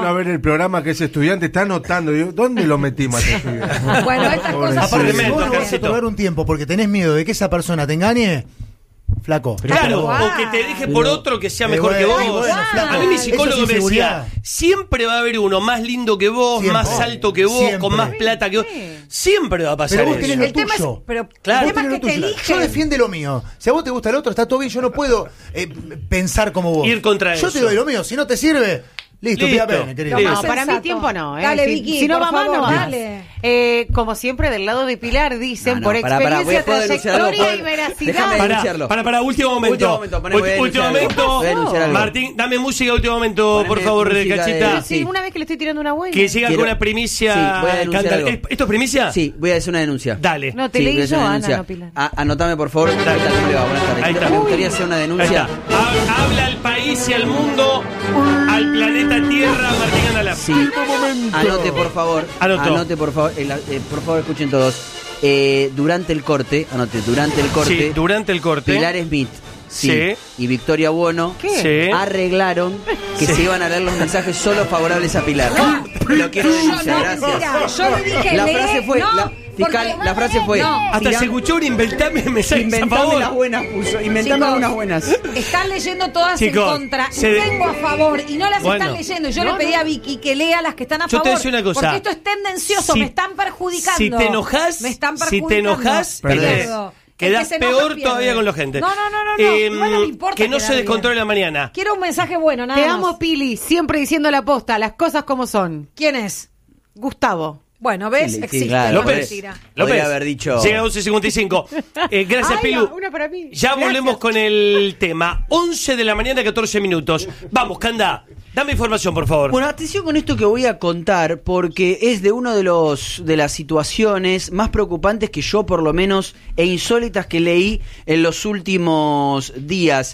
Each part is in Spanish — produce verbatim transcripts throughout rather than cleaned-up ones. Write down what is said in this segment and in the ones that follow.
a ver el programa que ese estudiante está anotando. Digo, ¿dónde lo metimos a ese estudiante? Bueno, estas cosas... Aparte, si vos no vas a tomar un tiempo porque tenés miedo de que esa persona te engañe... Flaco. Claro, wow. o que te deje por otro que sea mejor bueno, que vos. bueno, flaco, a mí mi psicólogo me decía, siempre va a haber uno más lindo que vos, Siempre. más alto que vos, Siempre. con más plata que vos. Siempre va a pasar Pero vos eso. tenés lo El tema es, tuyo. pero Claro. el tema es Vos que te tenés lo tuyo. eligen. Yo defiende lo mío. Si a vos te gusta el otro, está todo bien. Yo no puedo eh, pensar como vos. Ir contra Yo eso. te doy lo mío. Si no te sirve, listo, Listo. pida pene, querido. Lo No, más para mí sensato. tiempo no. ¿eh? Dale, si, Vicky, si no por va más, favor, no va más. dale. Eh, como siempre, del lado de Pilar, dicen, No, no, por pará, pará, experiencia, voy a- puedo denunciar algo, trayectoria puedo- y veracidad. déjame Para, denunciarlo. para, para, último momento. Último momento, poné, voy a Ulti- último denunciar algo. momento. Voy a denunciar algo. Martín, dame música, último momento, Poneme por favor, música de- Cachita. Pero si Sí. una vez que le estoy tirando una buena. Que siga Quiero- con una primicia. Sí, voy a denunciar Canta- algo. ¿Es- ¿Esto es primicia? Sí, voy a hacer una denuncia. Dale. No, te Sí, leí voy a hacer yo, una Ana, denuncia. no Pilar. A- anotame, por favor. ¿Qué tal? ¿Cómo le va? Buenas tardes. Ahí está. Me gustaría hacer una Ahí denuncia. está. Ha- Habla al país y al mundo, al planeta Tierra, Martín Andalá. Sí. Anote, por favor. Anotó. Anote, por favor. Eh, la- eh, por favor, escuchen todos. Eh, durante el corte, anote, durante el corte, Sí, durante el corte. Pilar Smith sí, Sí. y Victoria Buono ¿Qué? Sí. arreglaron que Sí. se iban a leer los mensajes solo favorables a Pilar. Lo quiero denunciar, gracias. Mira, yo le dije, La lee, frase fue, no, la, fiscal, porque la frase fue, no. Hasta tirame- se escuchó un inventame mensajes a inventame favor. las buenas, puso, inventame Chicos, unas buenas. Están leyendo todas Chicos, en contra. se- Y tengo a favor. Y no las Bueno. están leyendo. Yo No, le pedí no. a Vicky que lea las que están a Yo te favor. voy a decir una cosa. Porque esto es tendencioso. Si- me están perjudicando. Si te enojas, me están si perjudicando. te enojas, Perdés. Pierdo. quedás El que se enoja, peor pierde. todavía con la gente. No, no, no, no. no. Eh, Igual no me importa que no quedar se descontrole bien. la mañana. Quiero un mensaje bueno, nada Te más. amo, Pili, siempre diciendo la posta, las cosas como son. ¿Quién es? Gustavo. Bueno, ¿ves? Sí, sí, Existe. claro, no López. es mentira. López. Podría haber dicho- Llega a once cincuenta y cinco. Eh, gracias, Ay, Pilu. una para mí. Ya Gracias. volvemos con el tema. once de la mañana, catorce minutos. Vamos, Canda. Dame información, por favor. Bueno, atención con esto que voy a contar, porque es de uno de los de las situaciones más preocupantes que yo, por lo menos, e insólitas que leí en los últimos días.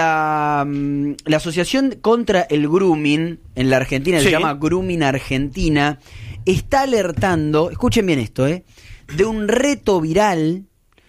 La, mm, la Asociación contra el Grooming en la Argentina, Sí. se llama Grooming Argentina, está alertando, escuchen bien esto, eh, de un reto viral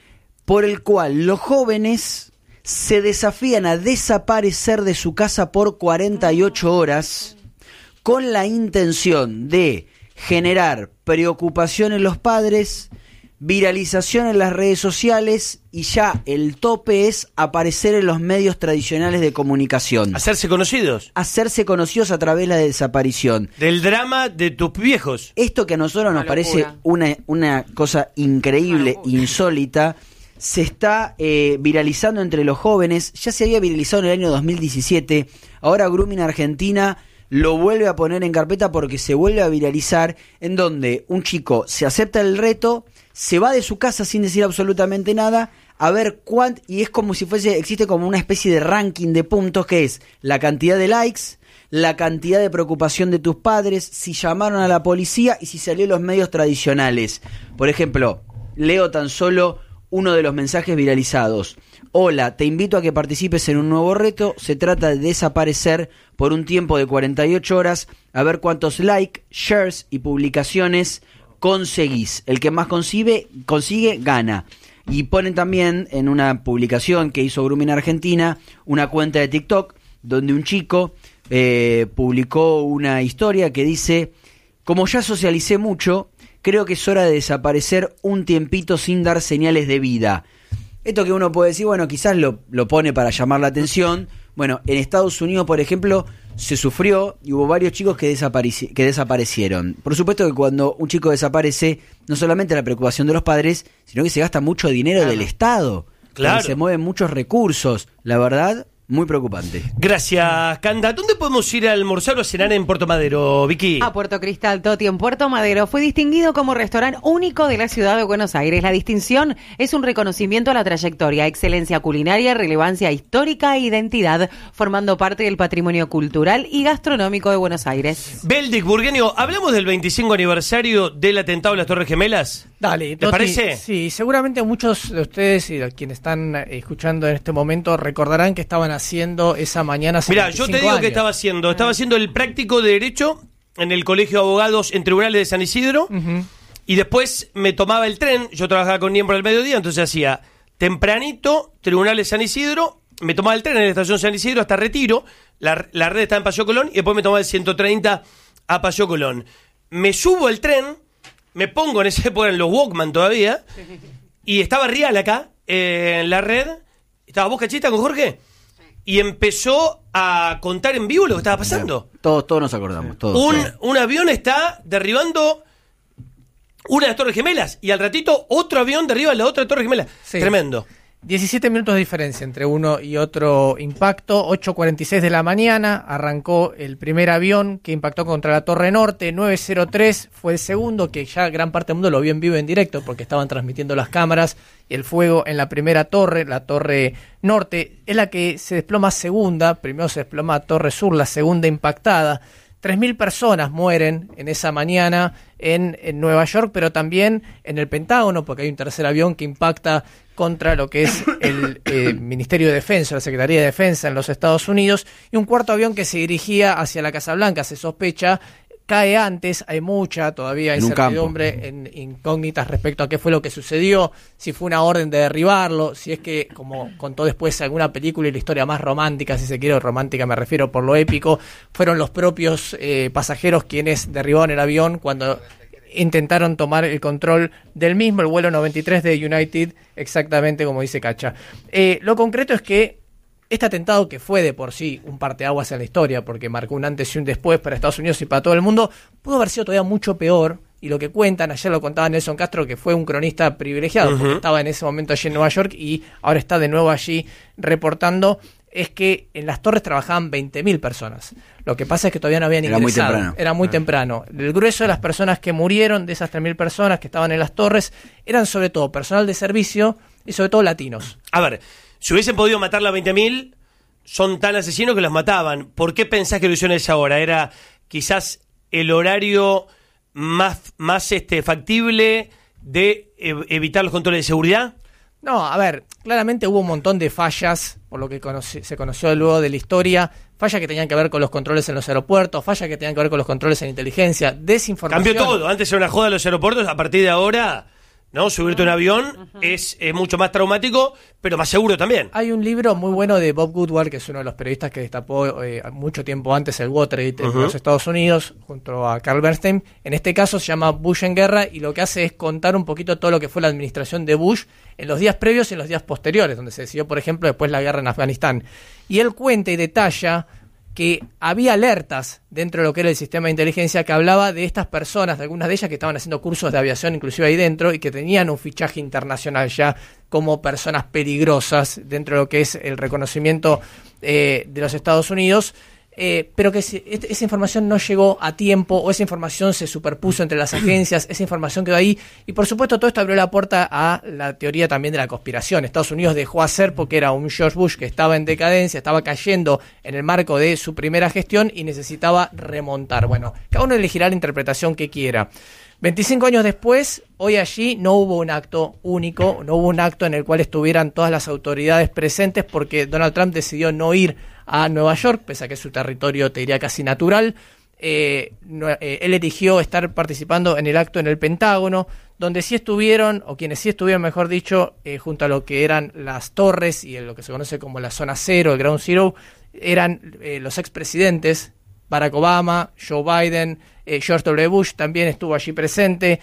por el cual los jóvenes se desafían a desaparecer de su casa por cuarenta y ocho horas con la intención de generar preocupación en los padres, viralización en las redes sociales y ya el tope es aparecer en los medios tradicionales de comunicación. Hacerse conocidos. Hacerse conocidos a través de la desaparición. Del drama de tus viejos. Esto que a nosotros nos Una parece locura. una, una cosa increíble, Una locura. insólita, se está eh, viralizando entre los jóvenes. Ya se había viralizado en el año dos mil diecisiete. Ahora Grooming Argentina lo vuelve a poner en carpeta porque se vuelve a viralizar, en donde un chico se acepta el reto, se va de su casa sin decir absolutamente nada, a ver cuánto, y es como si fuese, existe como una especie de ranking de puntos, que es la cantidad de likes, la cantidad de preocupación de tus padres, si llamaron a la policía y si salió en los medios tradicionales. Por ejemplo, leo tan solo uno de los mensajes viralizados. Hola, te invito a que participes en un nuevo reto. Se trata de desaparecer por un tiempo de cuarenta y ocho horas, a ver cuántos likes, shares y publicaciones conseguís. El que más consigue, consigue gana. Y ponen también en una publicación que hizo Grooming Argentina una cuenta de TikTok donde un chico eh, publicó una historia que dice: como ya socialicé mucho, creo que es hora de desaparecer un tiempito sin dar señales de vida. Esto que uno puede decir, bueno, quizás lo, lo pone para llamar la atención. Bueno, en Estados Unidos, por ejemplo, se sufrió y hubo varios chicos que, desapareci- que desaparecieron. Por supuesto que cuando un chico desaparece, no solamente la preocupación de los padres, sino que se gasta mucho dinero Claro. del Estado. Claro. Se mueven muchos recursos. La verdad, muy preocupante. Gracias, Canda. ¿Dónde podemos ir a almorzar o a cenar en Puerto Madero, Vicky? A Puerto Cristal Toti en Puerto Madero fue distinguido como restaurante único de la ciudad de Buenos Aires. La distinción es un reconocimiento a la trayectoria, excelencia culinaria, relevancia histórica e identidad, formando parte del patrimonio cultural y gastronómico de Buenos Aires. Beldic, Burgueño, ¿hablamos del veinticinco aniversario del atentado a las Torres Gemelas? Dale, ¿Te Toti, parece? Sí, seguramente muchos de ustedes y de quienes están eh, escuchando en este momento recordarán que estaban haciendo esa mañana hace Mirá, yo te veinticinco digo años. que estaba haciendo. Estaba haciendo el práctico de Derecho en el Colegio de Abogados en Tribunales de San Isidro. Ujú. Y después me tomaba el tren. Yo trabajaba con Niembro al mediodía, entonces hacía tempranito Tribunales San Isidro. Me tomaba el tren en la estación San Isidro hasta Retiro. La, la red está en Paseo Colón. Y después me tomaba el ciento treinta a Paseo Colón. Me subo al tren, me pongo, en esa época en los Walkman todavía, y estaba Rial acá, eh, en la red. ¿Estaba vos, Cachita, con Jorge? Y empezó a contar en vivo lo que estaba pasando. Todos, todos nos acordamos. Todos, Un, todos. un avión está derribando una de las Torres Gemelas y al ratito otro avión derriba la otra Torre Gemela. Sí. Tremendo. diecisiete minutos de diferencia entre uno y otro impacto. Ocho cuarenta y seis de la mañana arrancó el primer avión que impactó contra la Torre Norte. Nueve cero tres fue el segundo, que ya gran parte del mundo lo vio en vivo y en directo porque estaban transmitiendo las cámaras. Y el fuego en la primera torre, la Torre Norte, es la que se desploma segunda. Primero se desploma Torre Sur, la segunda impactada. tres mil personas mueren en esa mañana en, en Nueva York, pero también en el Pentágono, porque hay un tercer avión que impacta contra lo que es el eh, Ministerio de Defensa, la Secretaría de Defensa en los Estados Unidos, y un cuarto avión que se dirigía hacia la Casa Blanca, se sospecha, cae antes, hay mucha todavía En un incertidumbre, en incógnitas respecto a qué fue lo que sucedió, si fue una orden de derribarlo, si es que, como contó después alguna película y la historia más romántica, si se quiere, romántica me refiero por lo épico, fueron los propios eh, pasajeros quienes derribaron el avión cuando intentaron tomar el control del mismo, el vuelo noventa y tres de United, exactamente como dice Cacha. Eh, lo concreto es que este atentado, que fue de por sí un parteaguas en la historia, porque marcó un antes y un después para Estados Unidos y para todo el mundo, pudo haber sido todavía mucho peor. Y lo que cuentan, ayer lo contaba Nelson Castro, que fue un cronista privilegiado, uh-huh. porque estaba en ese momento allí en Nueva York y ahora está de nuevo allí reportando, es que en las torres trabajaban veinte mil personas. Lo que pasa es que todavía no habían Era ingresado. Muy temprano. Era muy temprano. El grueso de las personas que murieron, de esas tres mil personas que estaban en las torres, eran sobre todo personal de servicio y sobre todo latinos. A ver, si hubiesen podido matarla a veinte mil, son tan asesinos que los mataban. ¿Por qué pensás que lo hicieron a esa hora? ¿Era quizás el horario más, más este, factible de ev- evitar los controles de seguridad? No, a ver, claramente hubo un montón de fallas, por lo que conoce, se conoció luego de la historia, fallas que tenían que ver con los controles en los aeropuertos, fallas que tenían que ver con los controles en inteligencia, desinformación. Cambió todo, antes era una joda en los aeropuertos, a partir de ahora, ¿no? Subirte a un avión uh-huh. es, es mucho más traumático, pero más seguro también. Hay un libro muy bueno de Bob Woodward, que es uno de los periodistas que destapó eh, mucho tiempo antes el Watergate uh-huh. en los Estados Unidos, junto a Carl Bernstein. En este caso se llama Bush en Guerra, y lo que hace es contar un poquito todo lo que fue la administración de Bush en los días previos y en los días posteriores, donde se decidió, por ejemplo, después la guerra en Afganistán. Y él cuenta y detalla que había alertas dentro de lo que era el sistema de inteligencia que hablaba de estas personas, de algunas de ellas que estaban haciendo cursos de aviación inclusive ahí dentro y que tenían un fichaje internacional ya como personas peligrosas dentro de lo que es el reconocimiento eh, de los Estados Unidos. Eh, pero que si, esa información no llegó a tiempo, o esa información se superpuso entre las agencias, esa información quedó ahí, y por supuesto todo esto abrió la puerta a la teoría también de la conspiración. Estados Unidos dejó hacer porque era un George Bush que estaba en decadencia, estaba cayendo en el marco de su primera gestión y necesitaba remontar. Bueno, cada uno elegirá la interpretación que quiera. veinticinco años después, hoy allí no hubo un acto único, no hubo un acto en el cual estuvieran todas las autoridades presentes, porque Donald Trump decidió no ir a Nueva York, pese a que es su territorio, te diría, casi natural. Eh, no, eh, él eligió estar participando en el acto en el Pentágono, donde sí estuvieron, o quienes sí estuvieron, mejor dicho, eh, junto a lo que eran las torres y lo que se conoce como la zona cero, el Ground Zero, eran eh, los expresidentes Barack Obama, Joe Biden, eh, George W. Bush también estuvo allí presente,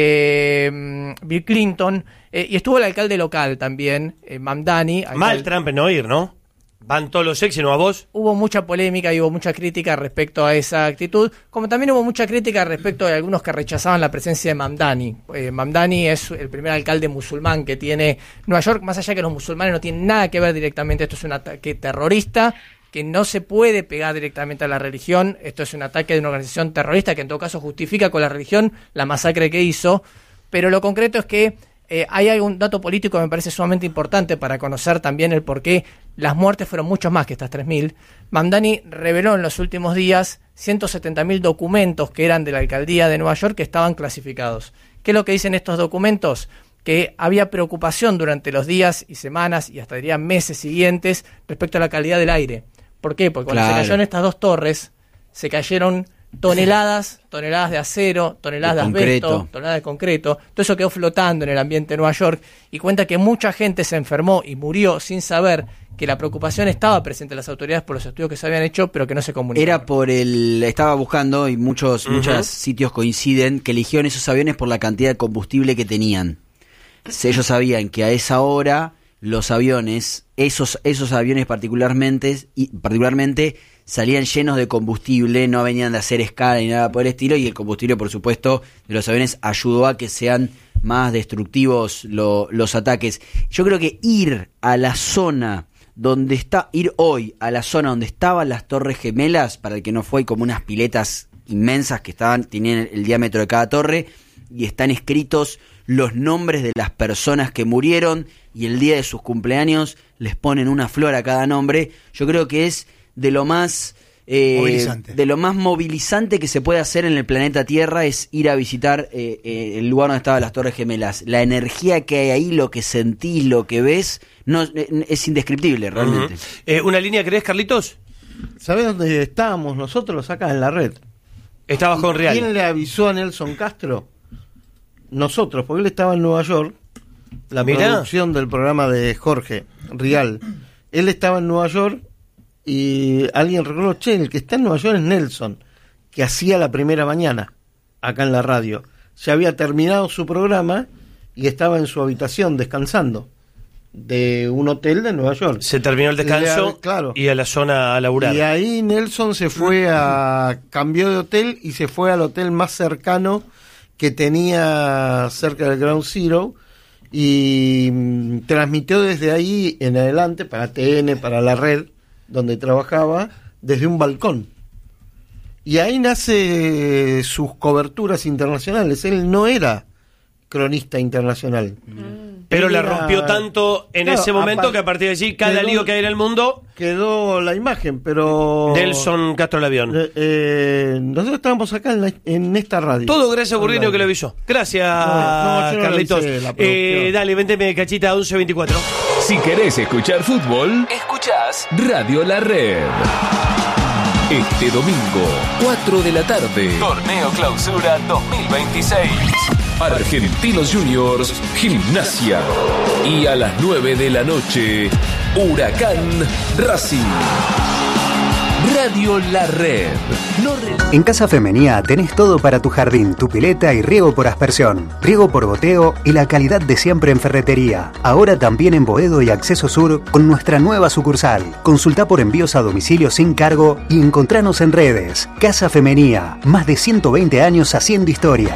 eh, Bill Clinton, eh, y estuvo el alcalde local también, eh, Mamdani. Mal alcalde. Trump en no ir, ¿no? Van todos los ex y no a vos. Hubo mucha polémica y hubo mucha crítica respecto a esa actitud, como también hubo mucha crítica respecto de algunos que rechazaban la presencia de Mamdani. Eh, Mamdani es el primer alcalde musulmán que tiene Nueva York, más allá que los musulmanes no tienen nada que ver directamente, esto es un ataque terrorista que no se puede pegar directamente a la religión, esto es un ataque de una organización terrorista que en todo caso justifica con la religión la masacre que hizo, pero lo concreto es que eh, hay algún dato político que me parece sumamente importante para conocer también el por qué las muertes fueron muchos más que estas tres mil. Mamdani reveló en los últimos días ciento setenta mil documentos que eran de la alcaldía de Nueva York que estaban clasificados. ¿Qué es lo que dicen estos documentos? Que había preocupación durante los días y semanas y hasta diría meses siguientes respecto a la calidad del aire. ¿Por qué? Porque cuando Claro. se cayeron estas dos torres, se cayeron toneladas, toneladas de acero, toneladas de, De asbesto, concreto. toneladas de concreto. Todo eso quedó flotando en el ambiente de Nueva York y cuenta que mucha gente se enfermó y murió sin saber que la preocupación estaba presente en las autoridades por los estudios que se habían hecho, pero que no se comunicaron. Era por el... Estaba buscando y muchos Ujú. muchos sitios coinciden que eligieron esos aviones por la cantidad de combustible que tenían. Si ellos sabían que a esa hora los aviones, esos esos aviones particularmente, y particularmente salían llenos de combustible, no venían de hacer escala ni nada por el estilo, y el combustible, por supuesto, de los aviones ayudó a que sean más destructivos lo- los ataques. Yo creo que ir a la zona donde está, ir hoy a la zona donde estaban las Torres Gemelas, para el que no fue, hay como unas piletas inmensas que estaban, tenían el, el diámetro de cada torre, y están escritos los nombres de las personas que murieron, y el día de sus cumpleaños les ponen una flor a cada nombre. Yo creo que es de lo más eh, Movilizante. de lo más movilizante que se puede hacer en el planeta Tierra, es ir a visitar eh, eh, el lugar donde estaban las Torres Gemelas. La energía que hay ahí, lo que sentís, lo que ves, no eh, es indescriptible realmente. Ujú. Eh, ¿Una línea crees, Carlitos? ¿Sabés dónde estábamos nosotros acá en la red? Está bajo en real. ¿Quién le avisó a Nelson Castro? Nosotros, porque él estaba en Nueva York, la Mirá. producción del programa de Jorge Rial. Él estaba en Nueva York y alguien recordó, che, el que está en Nueva York es Nelson, que hacía la primera mañana acá en la radio. Ya había terminado su programa y estaba en su habitación descansando de un hotel de Nueva York. Se terminó el descanso Le- claro. y a la zona a laburar. Y ahí Nelson se fue a... cambió de hotel y se fue al hotel más cercano que tenía cerca del Ground Zero y mm, transmitió desde ahí en adelante para T N, para la red donde trabajaba, desde un balcón. Y ahí nace sus coberturas internacionales. Él no era cronista internacional. Pero Él la era- rompió tanto en Claro, ese momento apar- que a partir de allí, cada quedó- lío que hay en el mundo, Quedó la imagen, pero... Nelson Castro el avión. Eh, eh, nosotros estábamos acá en, la- en esta radio. Todo gracias a Burrino Online. que lo avisó. Gracias, No, no, yo no lo Carlitos. avisé, la eh, producción. dale, vénteme cachita once veinticuatro. Si querés escuchar fútbol, escuchás Radio La Red. Este domingo, cuatro de la tarde, Torneo Clausura dos mil veintiséis. Argentinos Juniors, Gimnasia. Y a las nueve de la noche, Huracán Racing. Radio La Red. No re- En Casa Femenía tenés todo para tu jardín, tu pileta y riego por aspersión, riego por goteo y la calidad de siempre en ferretería. Ahora también en Boedo y Acceso Sur con nuestra nueva sucursal. Consulta por envíos a domicilio sin cargo y encontranos en redes. Casa Femenía, más de ciento veinte años haciendo historia.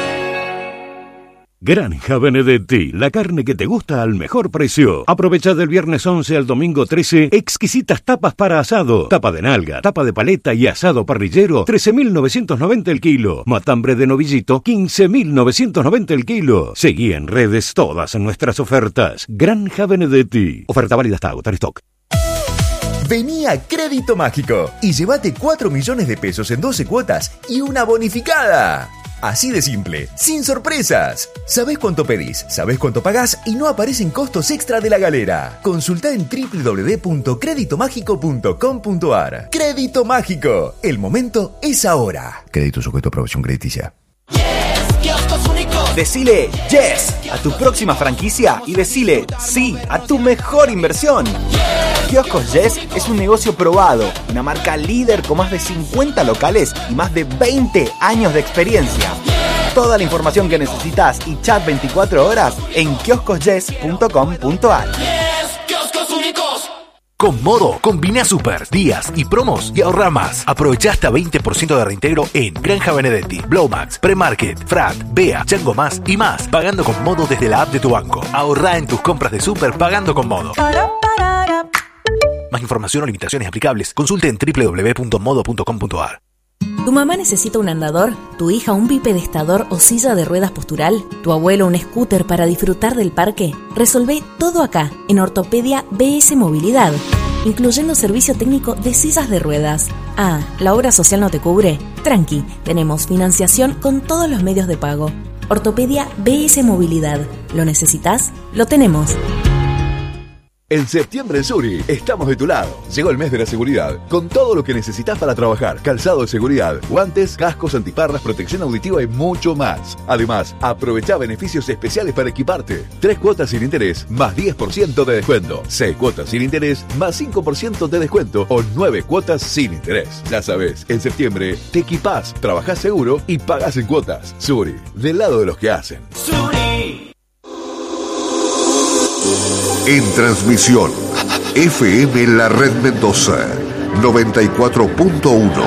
Granja Benedetti, la carne que te gusta al mejor precio. Aprovecha del viernes once al domingo trece, exquisitas tapas para asado. Tapa de nalga, tapa de paleta y asado parrillero, trece mil novecientos noventa el kilo. Matambre de novillito, quince mil novecientos noventa el kilo. Seguí en redes todas nuestras ofertas. Granja Benedetti. Oferta válida hasta agotar stock. Vení a Crédito Mágico y llévate cuatro millones de pesos en doce cuotas y una bonificada. Así de simple, sin sorpresas. Sabés cuánto pedís, sabés cuánto pagás y no aparecen costos extra de la galera. Consultá en doble u doble u doble u punto crédito mágico punto com punto a r. Crédito Mágico, el momento es ahora. Crédito sujeto a aprobación crediticia. Decile yes a tu próxima franquicia y decile sí a tu mejor inversión. Kioscos Yes es un negocio probado, una marca líder con más de cincuenta locales y más de veinte años de experiencia. Toda la información que necesitas y chat veinticuatro horas en kioscos yes punto com punto a r. Con Modo, combina super, días y promos y ahorra más. Aprovecha hasta veinte por ciento de reintegro en Granja Benedetti, Blowmax, Premarket, Frat, Bea, Chango Más y más. Pagando con Modo desde la app de tu banco. Ahorra en tus compras de super pagando con Modo. Más información o limitaciones aplicables. Consulte en doble u doble u doble u punto modo punto com punto a r. ¿Tu mamá necesita un andador? ¿Tu hija un bipedestador o silla de ruedas postural? ¿Tu abuelo un scooter para disfrutar del parque? Resolvé todo acá, en Ortopedia B S Movilidad, incluyendo servicio técnico de sillas de ruedas. Ah, ¿la obra social no te cubre? Tranqui, tenemos financiación con todos los medios de pago. Ortopedia B S Movilidad. ¿Lo necesitas? Lo tenemos. En septiembre en Suri estamos de tu lado. Llegó el mes de la seguridad, con todo lo que necesitas para trabajar. Calzado de seguridad, guantes, cascos, antiparras, protección auditiva y mucho más. Además, aprovecha beneficios especiales para equiparte. Tres cuotas sin interés, más diez por ciento de descuento. Seis cuotas sin interés, más cinco por ciento de descuento. O nueve cuotas sin interés. Ya sabes, en septiembre te equipás, trabajás seguro y pagás en cuotas. Suri, del lado de los que hacen. Suri. En transmisión, F M La Red Mendoza, noventa y cuatro punto uno.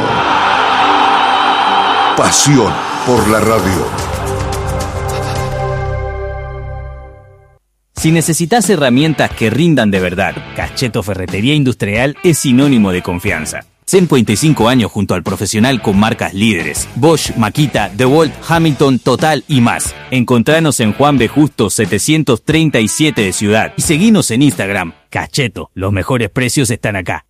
Pasión por la radio. Si necesitas herramientas que rindan de verdad, Cacheto Ferretería Industrial es sinónimo de confianza. cincuenta y cinco años junto al profesional con marcas líderes: Bosch, Makita, DeWalt, Hamilton, Total y más. Encontranos en Juan B. Justo setecientos treinta y siete de Ciudad y seguinos en Instagram. Cacheto, los mejores precios están acá.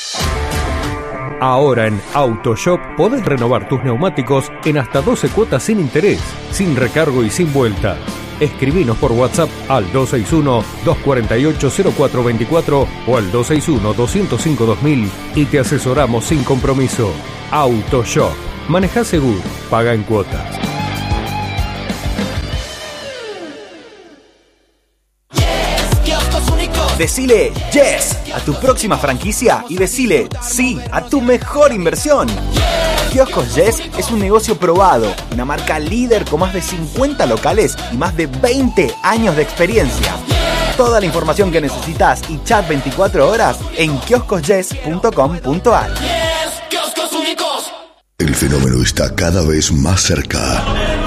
Ahora en AutoShop podés renovar tus neumáticos en hasta doce cuotas sin interés, sin recargo y sin vuelta. Escribinos por WhatsApp al dos seis uno, dos cuatro ocho, cero cuatro dos cuatro o al dos seis uno, dos cero cinco, dos mil y te asesoramos sin compromiso. AutoShop. Maneja seguro, paga en cuotas. Decile yes a tu próxima franquicia y decile sí a tu mejor inversión. Kioscos Yes es un negocio probado, una marca líder con más de cincuenta locales y más de veinte años de experiencia. Toda la información que necesitas y chat veinticuatro horas en kioscos yes punto com punto a r. El fenómeno está cada vez más cerca.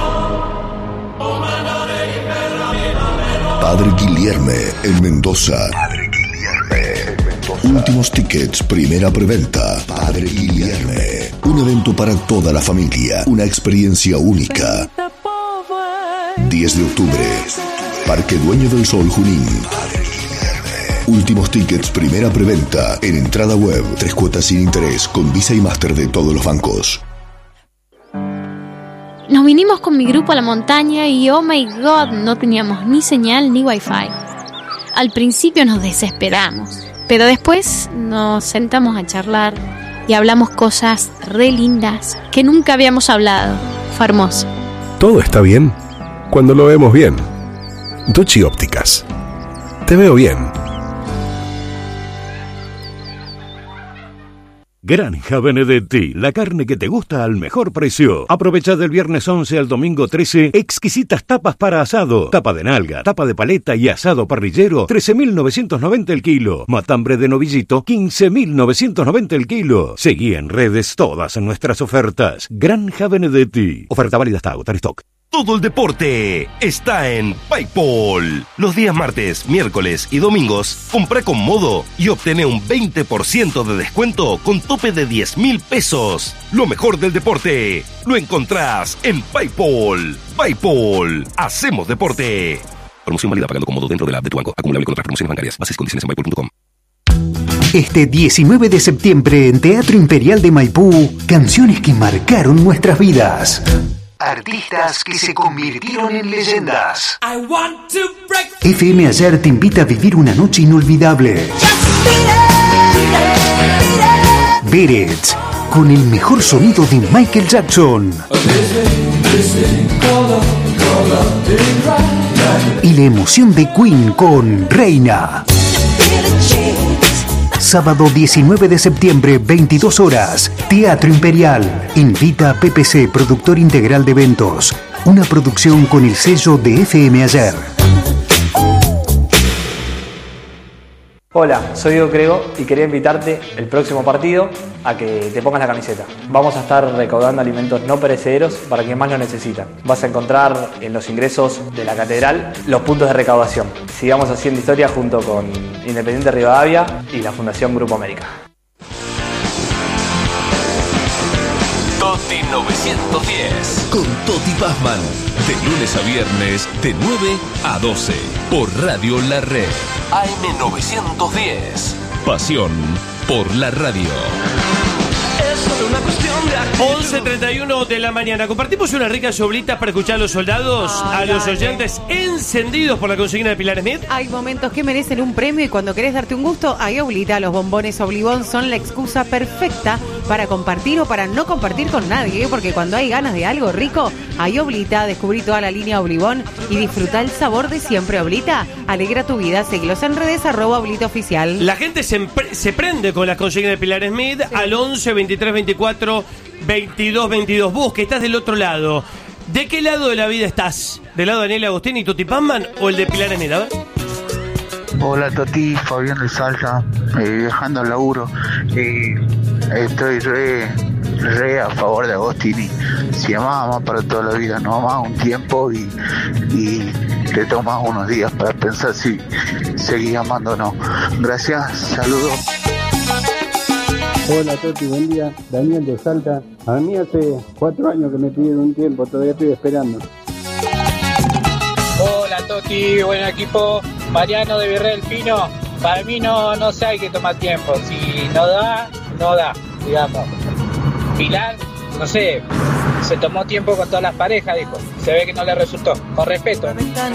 Padre Guilherme en Mendoza. Padre Guilherme en Mendoza. Últimos tickets, primera preventa. Padre Guilherme. Un evento para toda la familia. Una experiencia única. diez de octubre. Parque Dueño del Sol, Junín. Últimos tickets, primera preventa. En entrada web. Tres cuotas sin interés. Con Visa y Master de todos los bancos. Nos vinimos con mi grupo a la montaña y oh my god, no teníamos ni señal ni wifi. Al principio nos desesperamos, pero después nos sentamos a charlar y hablamos cosas re lindas que nunca habíamos hablado. Fue hermoso. Todo está bien cuando lo vemos bien. Duchi Ópticas. Te veo bien. Granja Benedetti, la carne que te gusta al mejor precio. Aprovecha del viernes once al domingo trece exquisitas tapas para asado. Tapa de nalga, tapa de paleta y asado parrillero, trece mil novecientos noventa el kilo. Matambre de novillito, quince mil novecientos noventa el kilo. Seguí en redes todas nuestras ofertas. Granja Benedetti. Oferta válida hasta agotar stock. Todo el deporte está en PayPal. Los días martes, miércoles y domingos, compra con Modo y obtené un veinte por ciento de descuento con tope de diez mil pesos. Lo mejor del deporte lo encontrás en PayPal. PayPal. Hacemos deporte. Promoción válida pagando con Modo dentro de la app de tu banco. Acumulable con otras promociones bancarias. Bases y condiciones en paypal punto com. Este diecinueve de septiembre en Teatro Imperial de Maipú, canciones que marcaron nuestras vidas. Artistas que se convirtieron en leyendas. F M Ayer te invita a vivir una noche inolvidable. Beret, con el mejor sonido de Michael Jackson. Y la emoción de Queen con Reina. Sábado diecinueve de septiembre, veintidós horas, Teatro Imperial. Invita a P P C, productor integral de eventos. Una producción con el sello de F M Ayer. Hola, soy Diego Crego y quería invitarte el próximo partido a que te pongas la camiseta. Vamos a estar recaudando alimentos no perecederos para quienes más lo necesitan. Vas a encontrar en los ingresos de la catedral los puntos de recaudación. Sigamos haciendo historia junto con Independiente Rivadavia y la Fundación Grupo América. Toti novecientos diez. Con Toti Pazman. De lunes a viernes, de nueve a doce. Por Radio La Red. A M novecientos diez. Pasión por la radio. once treinta y uno de la mañana. Compartimos unas ricas oblitas para escuchar a los soldados, Ah, a los dale. oyentes encendidos por la consigna de Pilar Smith. Hay momentos que merecen un premio y cuando querés darte un gusto, hay Oblita. Los bombones Oblibón son la excusa perfecta para compartir o para no compartir con nadie, ¿eh? Porque cuando hay ganas de algo rico, hay Oblita. Descubrí toda la línea Oblibón y disfruta el sabor de siempre. Oblita, alegra tu vida. Seguilos en redes, arroba Oblita Oficial. La gente se, empre- se prende con la consigna de Pilar Smith al once veintitrés veinticuatro veintidós veintidós. Vos que estás del otro lado, ¿de qué lado de la vida estás? ¿Del lado de Daniel Agustín y Tuti Pazman o el de Pilar Smith? A ver. Hola Toti, Fabián de Salta, eh, dejando el laburo. Eh, estoy re, re a favor de Agostini. Si amás, amás para toda la vida, no amás un tiempo y, y te tomas unos días para pensar si seguís amando o no. Gracias, saludos. Hola Toti, buen día. Daniel de Salta. A mí hace cuatro años que me pidieron un tiempo, todavía estoy esperando. Hola Toti, buen equipo. Mariano de Virrey del Pino. Para mí no, no se hay que tomar tiempo. Si no da, no da, digamos. Pilar, no sé, se tomó tiempo con todas las parejas, dijo. Se ve que no le resultó. Con respeto.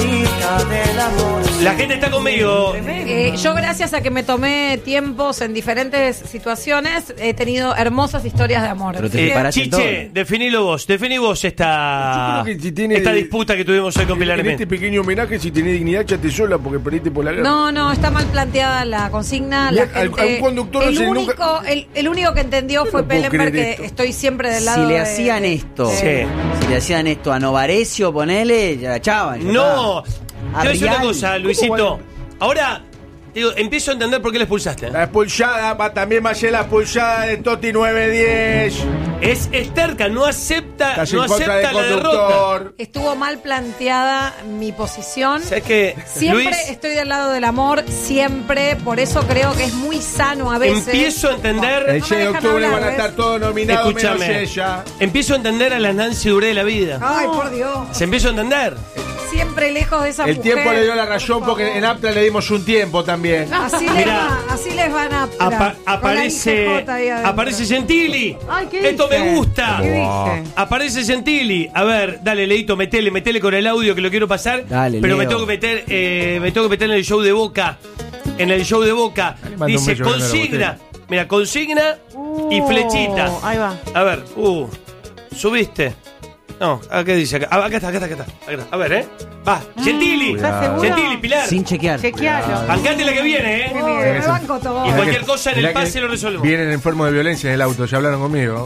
La gente está conmigo. Eh, yo gracias a que me tomé tiempos en diferentes situaciones, he tenido hermosas historias de amor. Eh, Chiche, definilo vos, definí vos esta, Yo creo que si tiene- esta disputa que tuvimos hoy con Pilar En Smith. este pequeño homenaje, si tenés dignidad, échate sola porque perdiste por la guerra. No, no, está mal planteada la consigna. La Bien, al- gente- a un conductor no el, se único, nunca- el, el único que entendió fue no puedo Pellenberg, creer que esto. estoy siempre del lado Si le de- hacían de- esto, de- si le hacían esto a Novarecio, ponele, ya la echaban. ya No, está. te voy a decir una Rial. cosa, Luisito. Ahora, digo, empiezo a entender por qué le expulsaste. La expulsada, va, también va a ser la expulsada de Toti nueve diez. Es esterca, no acepta, Estás no en contra acepta del la derrota. conductor. Estuvo mal planteada mi posición. ¿Sabes qué, Siempre Luis? estoy del lado del amor, siempre. Por eso creo que es muy sano a veces. Empiezo a entender. El No me seis de dejan octubre hablar, van a ¿ves? estar todos nominados menos Escúchame. ella. Empiezo a entender a la Nancy Duré de la vida. Ay, por Dios. Se empiezo a entender. Siempre lejos de esa El mujer. tiempo le dio la razón por porque favor. en Aptra le dimos un tiempo también. Así les, Mirá. va, así les van a. Apa- aparece aparece Gentili. Ay, ¿qué Esto dije? me gusta. ¿Qué dije? Aparece Gentili. A ver, dale, Leito, metele, metele con el audio que lo quiero pasar. Dale, pero me Leo. tengo que meter, eh, me tengo que meter en el show de Boca. En el show de Boca. mandó un Dice beso grande a la consigna. Mira, consigna y flechita. Ahí va. A ver, uh, subiste. No, ¿a qué dice acá? Ah, acá está, acá está, acá está, acá está. A ver, ¿eh? Va, Gentili. ¿Estás seguro? Gentili, Pilar. Sin chequear. Chequealo. Bancate la que viene, ¿eh? Oh, me banco todo. Y cualquier cosa en el Mirá que pase lo resolvemos. Vienen enfermos de violencia en el auto, ya hablaron conmigo.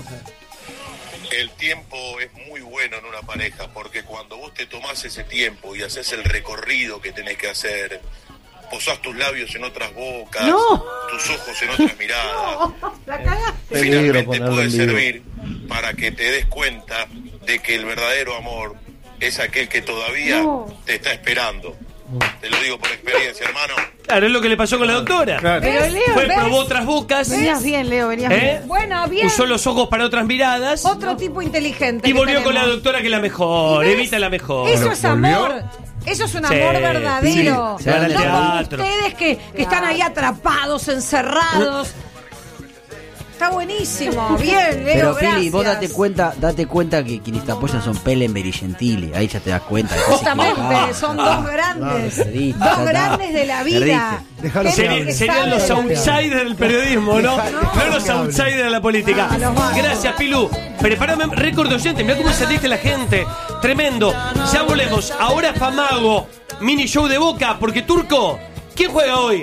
El tiempo es muy bueno en una pareja porque cuando vos te tomás ese tiempo y haces el recorrido que tenés que hacer, posás tus labios en otras bocas, No. tus ojos en otras miradas, La cagaste. finalmente ponerlo puede en vivo. servir para que te des cuenta de que el verdadero amor es aquel que todavía No. te está esperando. Te lo digo por experiencia, hermano. Claro, es lo que le pasó con la doctora. Pero Leo, Fue, ¿ves? probó otras bocas. Venías bien, Leo, venías ¿Eh? bien. Bueno, bien. Usó los ojos para otras miradas. Otro tipo inteligente. Y que volvió con la tenemos. doctora que es la mejor. ¿Y ves? Evita la mejor. Eso es ¿Volvió? amor. Eso es un Sí, amor verdadero. sí, se van al no como teatro. ustedes que, que están ahí atrapados, encerrados. Está buenísimo. Bien, Leo, Pero Pili, vos gracias. date cuenta, date cuenta que quienes te apoyan son Pellenberg y Gentili. Ahí ya te das cuenta. que estás Justamente, equivocado. son dos grandes. Perdiste, ya Dos está. grandes de la vida. Perdiste. Déjalo Gente que Seri- hable. que serían sabe los de la vida. outsiders del periodismo, ¿no? No los outsiders de la política. Ah, los bancos. Gracias, Pilu. Prepárame récord de oyentes. Mirá cómo saliste la gente. Tremendo. Ya volvemos. Ahora Famago. Mini show de Boca. Porque Turco, ¿quién juega hoy?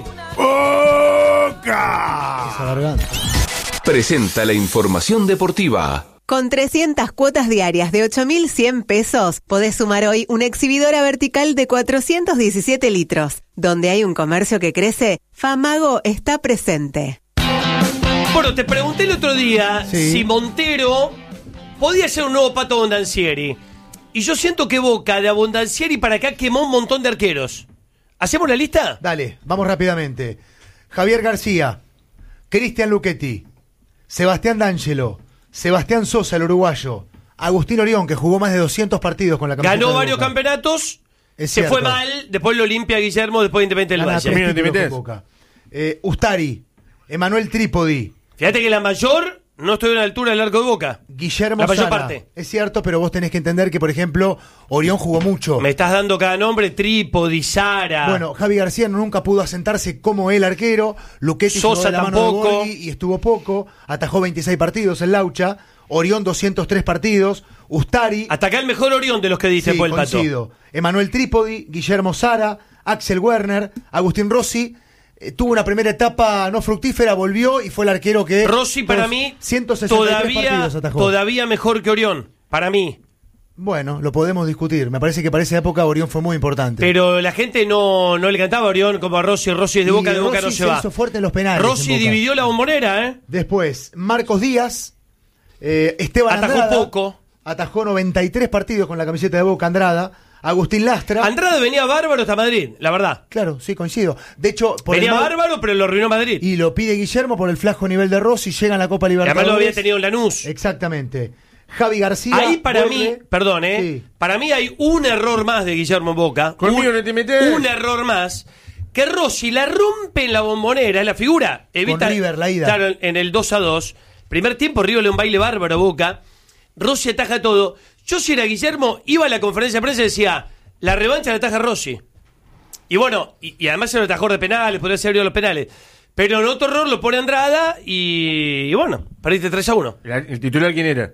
¡Boca! Esa garganta. Presenta la información deportiva. Con trescientas cuotas diarias de ocho mil cien pesos, podés sumar hoy una exhibidora vertical de cuatrocientos diecisiete litros. Donde hay un comercio que crece, Famago está presente. Bueno, te pregunté el otro día Sí. si Montero podía ser un nuevo Pato Abondancieri. Y yo siento que Boca de Abondancieri para acá quemó un montón de arqueros. ¿Hacemos la lista? Dale, vamos rápidamente. Javier García, Cristian Luchetti, Sebastián D'Angelo, Sebastián Sosa, el uruguayo, Agustín Orión, que jugó más de doscientos partidos con la camiseta Ganó de varios Boca. campeonatos. Es se cierto. fue mal. Después lo limpia Guillermo. Después Independiente del Gana Valle. tres títulos con Boca. Eh, Ustari, Emanuel Trípodi. Fíjate que la mayor no estoy a la altura del arco de Boca. Guillermo la mayor Sala. parte. Es cierto, pero vos tenés que entender que, por ejemplo, Orión jugó mucho. Me estás dando cada nombre, Trípodi, Sara. Bueno, Javi García nunca pudo asentarse como el arquero. Luchetti Sosa jugó de la mano de tampoco. Borghi y estuvo poco. Atajó veintiséis partidos en Laucha. Orión doscientos tres partidos. Ustari. Hasta acá el mejor Orión de los que dice Sí, fue el Pato. coincido. Emanuel Trípodi, Guillermo Sara, Axel Werner, Agustín Rossi. Eh, tuvo una primera etapa no fructífera, volvió y fue el arquero que... Rossi para todos- mí ciento sesenta y tres todavía, partidos atajó. todavía mejor que Orión, para mí. Bueno, lo podemos discutir. Me parece que para esa época Orión fue muy importante. Pero la gente no, no le cantaba a Orión como a Rossi. Rossi es de Y Boca, de Boca Rossi no se va. hizo fuerte en los penales. Rossi en Boca. dividió la bombonera, ¿eh? Después, Marcos Díaz, eh, Esteban Atajó Andrada, poco. atajó noventa y tres partidos con la camiseta de Boca. Andrada, Agustín Lastra. Andrada venía bárbaro hasta Madrid, la verdad. Claro, sí, coincido. De hecho, por venía el mal- bárbaro, pero lo arruinó Madrid. y lo pide Guillermo por el flaco nivel de Rossi, llega a la Copa Libertadores. Además lo había tenido en Lanús. Exactamente. Javi García. Ahí para vuelve- mí, perdón, ¿eh? Sí. Para mí hay un error más de Guillermo en Boca. Conmigo un, no te metés. Un error más. Que Rossi la rompe en la bombonera, en la figura. Evita, River, la ida. Claro, en el dos a dos. Primer tiempo, River le da un baile bárbaro a Boca. Rossi ataja todo. Yo, si era Guillermo, iba a la conferencia de prensa y decía: la revancha la ataja Rossi. Y bueno, y, y además era un atajador de penales, podría ser abrido los penales. Pero en otro error lo pone Andrada y, y bueno, perdiste tres a uno. ¿El, el titular quién era?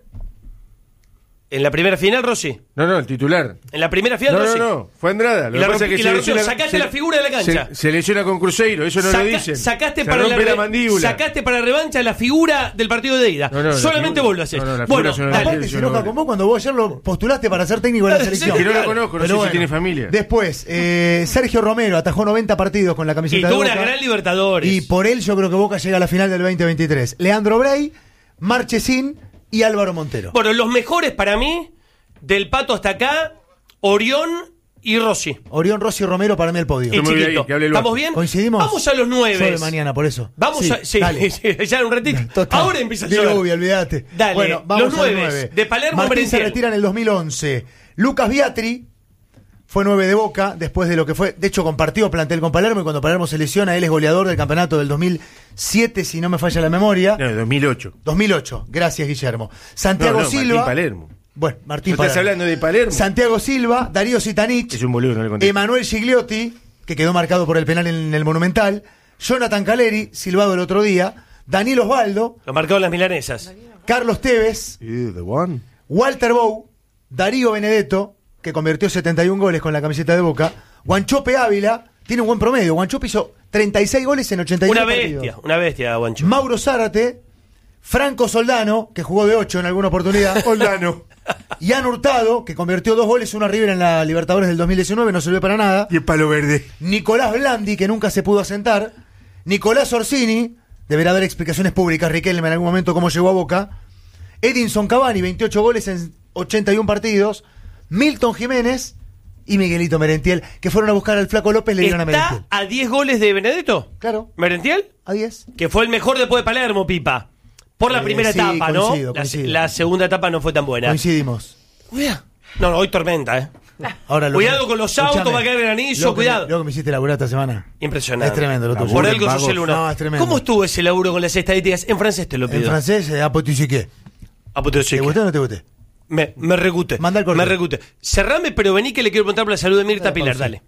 En la primera final, Rossi. No, no, el titular. En la primera final, No, no, Rossi. no, fue Andrada. Lo Y que la pasa rompi- es que y la se rompió. lesiona- Sacaste se- la figura de la cancha. Se, se lesiona con Cruzeiro, eso no Saca- lo dicen. Sacaste se para rompe la, la mandíbula. Sacaste para la revancha la figura del partido de ida. No, no, la Solamente figura- vos lo haces. no, no, la bueno, figura yo no la dale. Aparte se enoja con vos cuando vos ayer lo postulaste para ser técnico de la Sí, selección. Que no lo conozco, no Pero sé bueno. si tiene familia. Después, eh, Sergio Romero atajó noventa partidos con la Y camiseta de tuvo Boca. una gran Libertadores. Y por él yo creo que Boca llega a la final del veinte veintitrés. Leandro Brey, Marchesín y Álvaro Montero. Bueno, los mejores para mí, del Pato hasta acá, Orión y Rossi. Orión, Rossi y Romero para mí el podio. Y chiquito. ¿Estamos bien? ¿Coincidimos? Vamos a los nueve. Yo de mañana, por eso. Vamos Sí, a. Sí, dale. sí, ya en un ratito. Total. Ahora empieza a Dile llover. Ubi, olvídate. Dale, Bueno, vamos los al nueves. nueve. De Palermo, Martín se Merentiel. retira en el dos mil once. Lucas Biatri fue nueve de Boca después de lo que fue. De hecho, compartió plantel con Palermo y cuando Palermo se lesiona, él es goleador del campeonato del dos mil siete, si no me falla la memoria. No, dos mil ocho. dos mil ocho. Gracias, Guillermo. Santiago No, no, Silva. Martín Palermo. Bueno, Martín ¿No estás Palermo. hablando de Palermo? Santiago Silva, Darío Sitanich, Es un boludo, no le conté. Emanuel Gigliotti, que quedó marcado por el penal en el Monumental, Jonathan Caleri, silbado el otro día, Daniel Osvaldo, Lo marcó en las milanesas. Carlos Tevez, Yeah, the one. Walter Bow, Darío Benedetto, que convirtió setenta y un goles con la camiseta de Boca, Guanchope Ávila, tiene un buen promedio, Guanchope hizo treinta y seis goles en ochenta y tres Una partidos. bestia, una bestia, Guancho. Mauro Zárate, Franco Soldano, que jugó de ocho en alguna oportunidad, Soldano. Ian Hurtado, que convirtió dos goles, uno a River en la Libertadores del dos mil diecinueve, no sirvió para nada. Y el palo verde. Nicolás Blandi, que nunca se pudo asentar. Nicolás Orsini, deberá dar explicaciones públicas, Riquelme, en algún momento cómo llegó a Boca. Edinson Cavani, veintiocho goles en ochenta y un partidos. Milton Jiménez y Miguelito Merentiel, que fueron a buscar al Flaco López, le dieron a Merentiel. ¿Está a diez goles de Benedetto? Claro. ¿Merentiel? A diez. Que fue el mejor después de Palermo, Pipa. Por la Eh, primera sí, etapa, ¿no? coincido, La, coincido. la segunda etapa no fue tan buena. Coincidimos. No, no, hoy tormenta, ¿eh? Ahora lo Cuidado que- con los autos, Escuchame, va a caer granizo, lo que- cuidado. Lo que me hiciste laburar esta semana. Impresionante. Es tremendo lo tuyo. Por algo sos el uno. No, es tremendo. ¿Cómo estuvo ese laburo con las estadísticas? En francés te lo pido. En francés, eh, apotichiqué. Apoteosique. ¿Te gustó o no te gusté? Me, me recute. Manda el correo. Me recute. Cerrame, pero vení que le quiero preguntar por la salud de Mirta Pilar. Dale.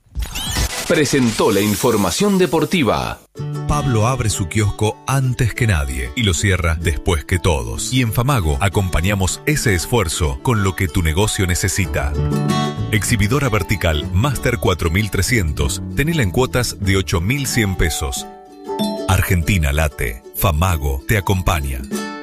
Presentó la información deportiva. Pablo abre su kiosco antes que nadie y lo cierra después que todos. Y en Famago acompañamos ese esfuerzo con lo que tu negocio necesita. Exhibidora vertical Master cuatro mil trescientos. Tenela en cuotas de ocho mil cien pesos. Argentina late. Famago te acompaña.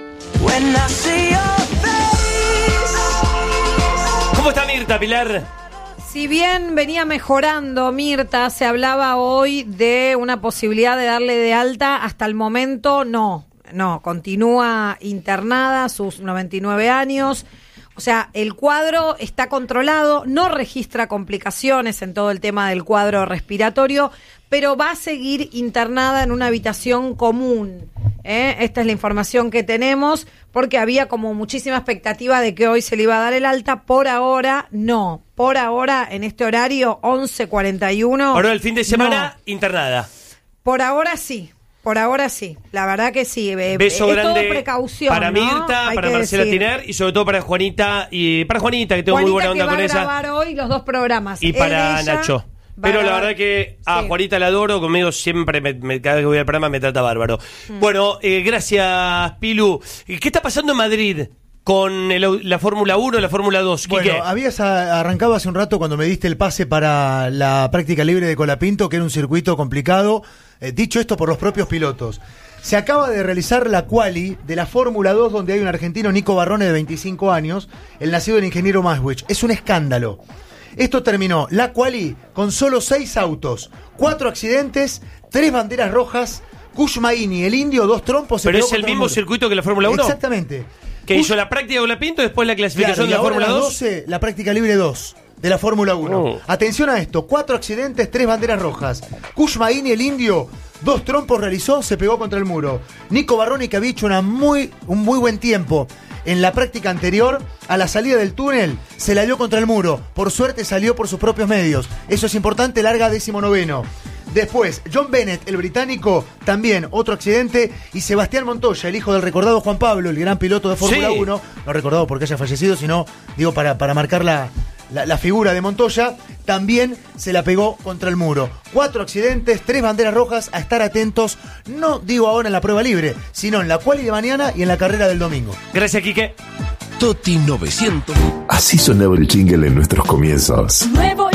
¿Cómo está Mirta Pilar? Si bien venía mejorando Mirta, se hablaba hoy de una posibilidad de darle de alta. Hasta el momento no, no, continúa internada, sus noventa y nueve años. O sea, el cuadro está controlado, no registra complicaciones en todo el tema del cuadro respiratorio, pero va a seguir internada en una habitación común. ¿eh? Esta es la información que tenemos, porque había como muchísima expectativa de que hoy se le iba a dar el alta. Por ahora, no. Por ahora, en este horario, once cuarenta y uno. Ahora el fin de semana, internada. Por ahora sí. Por ahora sí, la verdad que sí. Eh, Beso es grande todo precaución, para ¿no? Mirta, Hay para que Marcela decir. Tiner y sobre todo para Juanita y para Juanita, que tengo Juanita, muy buena onda que va con a esa. grabar hoy los dos programas. Y Él, para ella, Nacho. va Pero a la grabar- verdad que a Sí. Juanita la adoro, conmigo siempre, me, me- cada vez que voy al programa me trata bárbaro. Mm. Bueno, eh, gracias, Pilu. ¿Qué está pasando en Madrid con el- la Fórmula uno y la Fórmula dos? Bueno, Quique? habías a- arrancado hace un rato cuando me diste el pase para la práctica libre de Colapinto, que era un circuito complicado. Eh, dicho esto por los propios pilotos. Se acaba de realizar la quali de la Fórmula dos, donde hay un argentino, Nico Barrone, de veinticinco años, el nacido del ingeniero Maswich. Es un escándalo. Esto terminó la quali con solo seis autos, cuatro accidentes, tres banderas rojas. Kushmaini, el indio, dos trompos. se Pero pegó es el contra mismo muro. circuito que la Fórmula uno. Exactamente. Que hizo la práctica con la Pinto y después la clasificación Claro, y de la ahora Fórmula a las dos. doce, la práctica libre dos de la Fórmula uno. Oh. Atención a esto, cuatro accidentes, tres banderas rojas. Kushmaini, el indio, dos trompos realizó, se pegó contra el muro. Nico Barroni, que había hecho una muy, un muy buen tiempo en la práctica anterior, a la salida del túnel, se la dio contra el muro. Por suerte salió por sus propios medios. Eso es importante, larga décimo noveno. Después, John Bennett, el británico, también otro accidente. Y Sebastián Montoya, el hijo del recordado Juan Pablo, el gran piloto de Fórmula Sí. uno. No recordado porque haya fallecido, sino, digo, para, para marcar la, la, la figura de Montoya. También se la pegó contra el muro. Cuatro accidentes, tres banderas rojas, a estar atentos. No digo ahora en la prueba libre, sino en la quali de mañana y en la carrera del domingo. Gracias, Quique. Toti novecientos. Así sonaba el jingle en nuestros comienzos. Nuevo